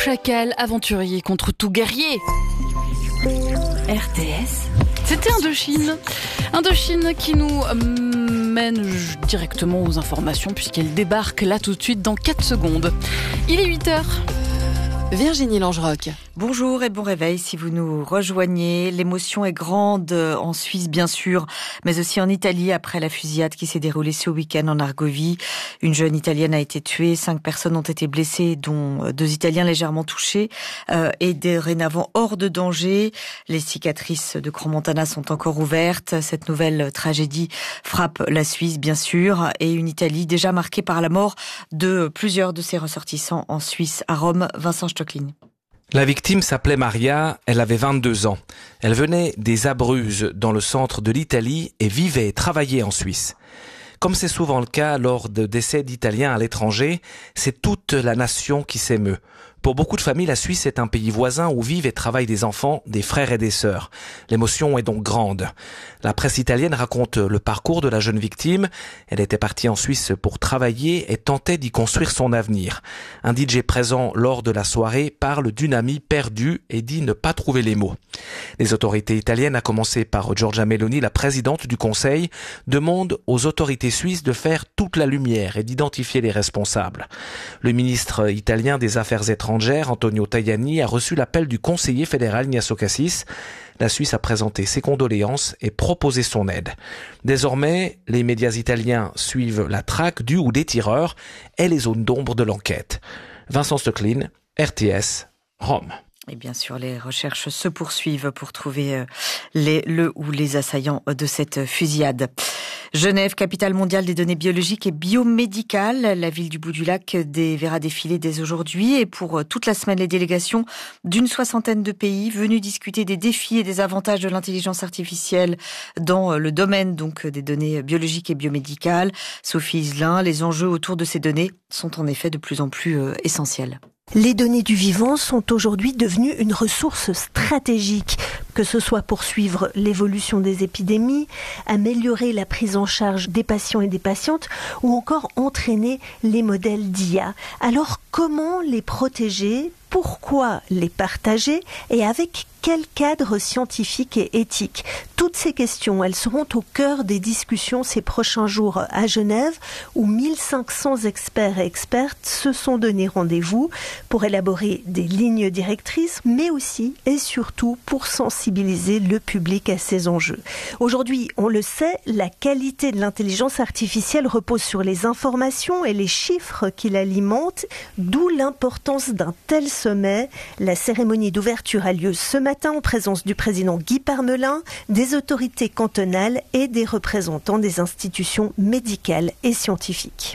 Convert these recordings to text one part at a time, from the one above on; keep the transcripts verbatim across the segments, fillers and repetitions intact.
Chacal, aventurier contre tout guerrier. R T S. C'était Indochine. Indochine qui nous mène directement aux informations puisqu'elle débarque là tout de suite dans quatre secondes. Il est huit heures. Virginie Langeroc. Bonjour et bon réveil si vous nous rejoignez. L'émotion est grande en Suisse bien sûr, mais aussi en Italie après la fusillade qui s'est déroulée ce week-end en Argovie. Une jeune Italienne a été tuée, cinq personnes ont été blessées, dont deux Italiens légèrement touchés euh, et dorénavant hors de danger. Les cicatrices de Crans-Montana sont encore ouvertes. Cette nouvelle tragédie frappe la Suisse bien sûr et une Italie déjà marquée par la mort de plusieurs de ses ressortissants en Suisse. À Rome, Vincent Stocklin. La victime s'appelait Maria, elle avait vingt-deux ans. Elle venait des Abruzzes, dans le centre de l'Italie, et vivait et travaillait en Suisse. Comme c'est souvent le cas lors de décès d'Italiens à l'étranger, c'est toute la nation qui s'émeut. Pour beaucoup de familles, la Suisse est un pays voisin où vivent et travaillent des enfants, des frères et des sœurs. L'émotion est donc grande. La presse italienne raconte le parcours de la jeune victime. Elle était partie en Suisse pour travailler et tentait d'y construire son avenir. Un D J présent lors de la soirée parle d'une amie perdue et dit ne pas trouver les mots. Les autorités italiennes, à commencer par Giorgia Meloni, la présidente du Conseil, demandent aux autorités suisses de faire toute la lumière et d'identifier les responsables. Le ministre italien des Affaires étrangères, Antonio Tajani, a reçu l'appel du conseiller fédéral Ignazio Cassis. La Suisse a présenté ses condoléances et proposé son aide. Désormais, les médias italiens suivent la traque du ou des tireurs et les zones d'ombre de l'enquête. Vincent Stocklin, R T S, Rome. Et bien sûr, les recherches se poursuivent pour trouver les, le ou les assaillants de cette fusillade. Genève, capitale mondiale des données biologiques et biomédicales. La ville du bout du lac verra défiler dès aujourd'hui et pour toute la semaine les délégations d'une soixantaine de pays venus discuter des défis et des avantages de l'intelligence artificielle dans le domaine donc des données biologiques et biomédicales. Sophie Iselin, les enjeux autour de ces données sont en effet de plus en plus essentiels. Les données du vivant sont aujourd'hui devenues une ressource stratégique, que ce soit pour suivre l'évolution des épidémies, améliorer la prise en charge des patients et des patientes, ou encore entraîner les modèles d'I A. Alors, comment les protéger ? Pourquoi les partager ? Et avec quel cadre scientifique et éthique ? Toutes ces questions, elles seront au cœur des discussions ces prochains jours à Genève, où mille cinq cents experts et expertes se sont donné rendez-vous pour élaborer des lignes directrices, mais aussi et surtout pour sensibiliser le public à ces enjeux. Aujourd'hui, on le sait, la qualité de l'intelligence artificielle repose sur les informations et les chiffres qui l'alimentent, d'où l'importance d'un tel sommet. La cérémonie d'ouverture a lieu ce matin en présence du président Guy Parmelin, des autorités cantonales et des représentants des institutions médicales et scientifiques.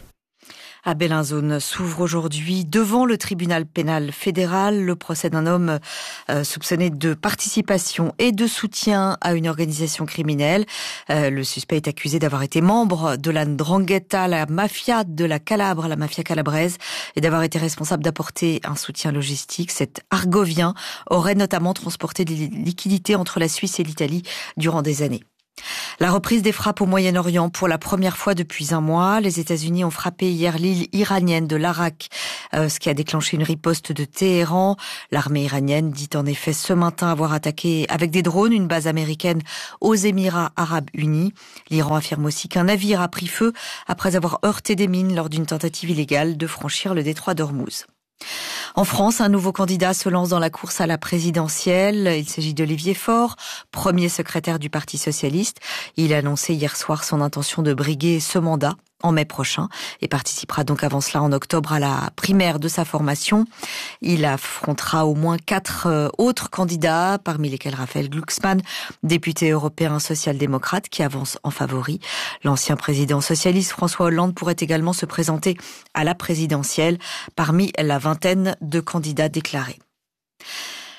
À Bellinzone s'ouvre aujourd'hui devant le tribunal pénal fédéral le procès d'un homme euh, soupçonné de participation et de soutien à une organisation criminelle. Euh, le suspect est accusé d'avoir été membre de la Ndrangheta, la mafia de la Calabre, la mafia calabraise, et d'avoir été responsable d'apporter un soutien logistique. Cet Argovien aurait notamment transporté des liquidités entre la Suisse et l'Italie durant des années. La reprise des frappes au Moyen-Orient pour la première fois depuis un mois. Les États-Unis ont frappé hier l'île iranienne de l'Arak, euh, ce qui a déclenché une riposte de Téhéran. L'armée iranienne dit en effet ce matin avoir attaqué avec des drones une base américaine aux Émirats arabes unis. L'Iran affirme aussi qu'un navire a pris feu après avoir heurté des mines lors d'une tentative illégale de franchir le détroit d'Ormuz. En France, un nouveau candidat se lance dans la course à la présidentielle. Il s'agit d'Olivier Faure, premier secrétaire du Parti socialiste. Il a annoncé hier soir son intention de briguer ce mandat en mai prochain et participera donc avant cela en octobre à la primaire de sa formation. Il affrontera au moins quatre autres candidats, parmi lesquels Raphaël Glucksmann, député européen social-démocrate, qui avance en favori. L'ancien président socialiste François Hollande pourrait également se présenter à la présidentielle parmi la vingtaine de candidats déclarés.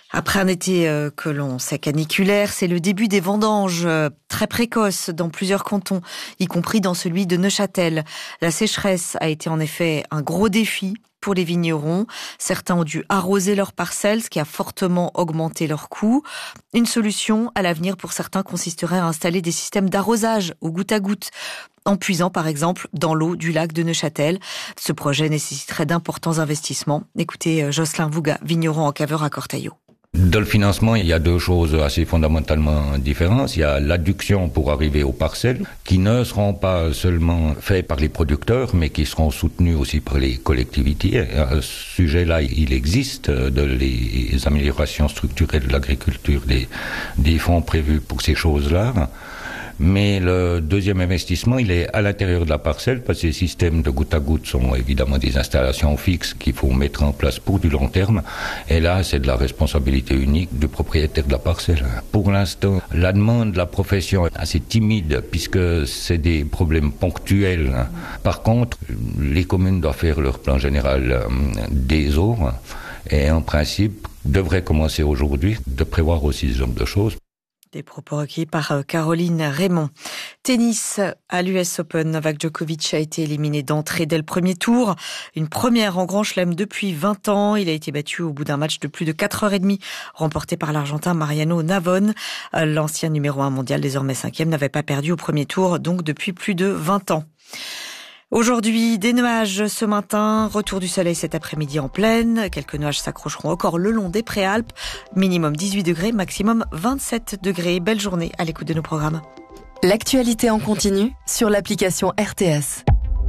Après un été euh, que l'on sait caniculaire, c'est le début des vendanges euh, très précoces dans plusieurs cantons, y compris dans celui de Neuchâtel. La sécheresse a été en effet un gros défi pour les vignerons. Certains ont dû arroser leurs parcelles, ce qui a fortement augmenté leurs coûts. Une solution à l'avenir pour certains consisterait à installer des systèmes d'arrosage au goutte à goutte, en puisant par exemple dans l'eau du lac de Neuchâtel. Ce projet nécessiterait d'importants investissements. Écoutez Jocelyn Vouga, vigneron en caveur à Cortaillot. Dans le financement, il y a deux choses assez fondamentalement différentes. Il y a l'adduction pour arriver aux parcelles, qui ne seront pas seulement faites par les producteurs, mais qui seront soutenues aussi par les collectivités. À ce sujet-là, il existe de les améliorations structurelles de l'agriculture, des, des fonds prévus pour ces choses-là. Mais le deuxième investissement, il est à l'intérieur de la parcelle, parce que ces systèmes de goutte à goutte sont évidemment des installations fixes qu'il faut mettre en place pour du long terme. Et là, c'est de la responsabilité unique du propriétaire de la parcelle. Pour l'instant, la demande de la profession est assez timide, puisque c'est des problèmes ponctuels. Par contre, les communes doivent faire leur plan général des eaux, et en principe, devraient commencer aujourd'hui de prévoir aussi ce genre de choses. Des propos recueillis par Caroline Raymond. Tennis à l'U S Open. Novak Djokovic a été éliminé d'entrée dès le premier tour. Une première en Grand Chelem depuis vingt ans. Il a été battu au bout d'un match de plus de quatre heures trente, remporté par l'Argentin Mariano Navone. L'ancien numéro un mondial, désormais cinquième, n'avait pas perdu au premier tour, donc depuis plus de vingt ans. Aujourd'hui, des nuages ce matin, retour du soleil cet après-midi en plaine. Quelques nuages s'accrocheront encore le long des Préalpes. Minimum dix-huit degrés, maximum vingt-sept degrés. Belle journée à l'écoute de nos programmes. L'actualité en continu sur l'application R T S.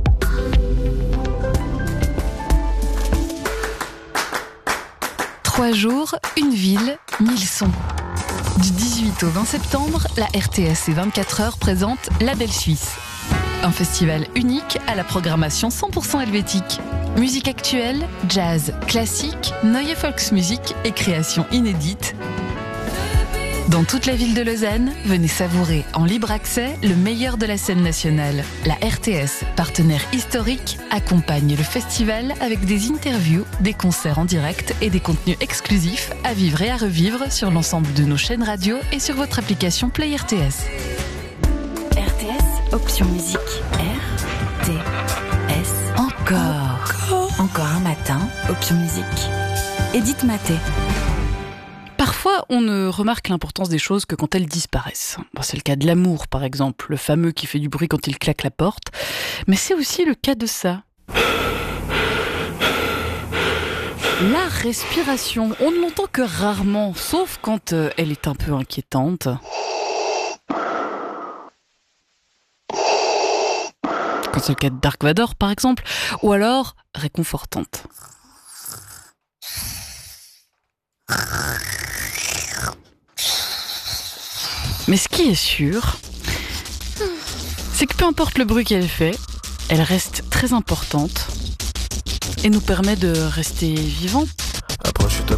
Trois jours, une ville, mille sons. Du dix-huit au vingt septembre, la R T S et vingt-quatre heures présente La Belle Suisse. Un festival unique à la programmation cent pour cent helvétique. Musique actuelle, jazz, classique, Neue Volksmusik et créations inédites. Dans toute la ville de Lausanne, venez savourer en libre accès le meilleur de la scène nationale. La R T S, partenaire historique, accompagne le festival avec des interviews, des concerts en direct et des contenus exclusifs à vivre et à revivre sur l'ensemble de nos chaînes radio et sur votre application Play R T S. R T S, option musique. R T S. Encore. Encore. Encore un matin, option musique. Edith Maté. Parfois, on ne remarque l'importance des choses que quand elles disparaissent. Bon, c'est le cas de l'amour, par exemple, le fameux qui fait du bruit quand il claque la porte. Mais c'est aussi le cas de ça. La respiration, on ne l'entend que rarement, sauf quand euh, elle est un peu inquiétante. Quand c'est le cas de Dark Vador, par exemple, ou alors réconfortante. Mais ce qui est sûr, c'est que peu importe le bruit qu'elle fait, elle reste très importante et nous permet de rester vivants. Approche-toi